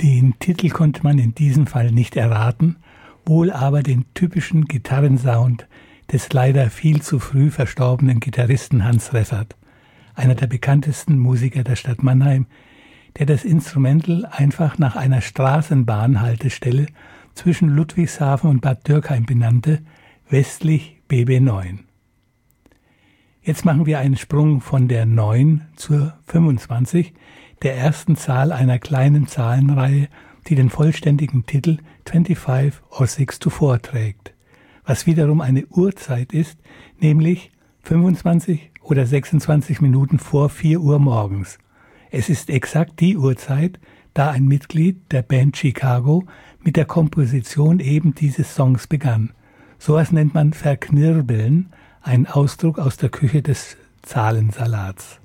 Den Titel konnte man in diesem Fall nicht erraten, wohl aber den typischen Gitarrensound des leider viel zu früh verstorbenen Gitarristen Hans Reffert, einer der bekanntesten Musiker der Stadt Mannheim, der das Instrumental einfach nach einer Straßenbahnhaltestelle zwischen Ludwigshafen und Bad Dürkheim benannte, westlich BB9. Jetzt machen wir einen Sprung von der 9 zur 25, der ersten Zahl einer kleinen Zahlenreihe, die den vollständigen Titel 25 or 6 to 4 trägt, was wiederum eine Uhrzeit ist, nämlich 25 oder 26 Minuten vor 4 Uhr morgens. Es ist exakt die Uhrzeit, da ein Mitglied der Band Chicago mit der Komposition eben dieses Songs begann. Sowas nennt man Verknirbeln, ein Ausdruck aus der Küche des Zahlensalats.